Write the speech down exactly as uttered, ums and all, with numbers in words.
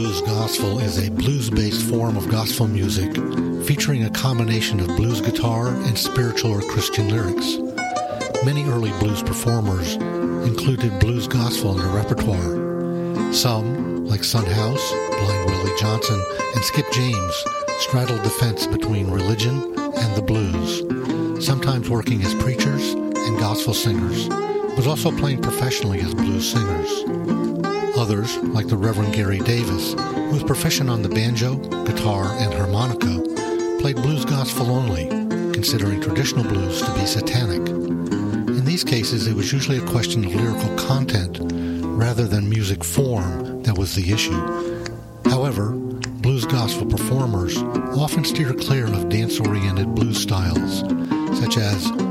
Blues gospel is a blues-based form of gospel music featuring a combination of blues guitar and spiritual or Christian lyrics. Many early blues performers included blues gospel in their repertoire. Some, like Son House, Blind Willie Johnson, and Skip James, straddled the fence between religion and the blues, sometimes working as preachers and gospel singers, but also playing professionally as blues singers. Others, like the Reverend Gary Davis, who was proficient on the banjo, guitar, and harmonica, played blues gospel only, considering traditional blues to be satanic. In these cases, it was usually a question of lyrical content rather than music form that was the issue. However, blues gospel performers often steer clear of dance-oriented blues styles, such as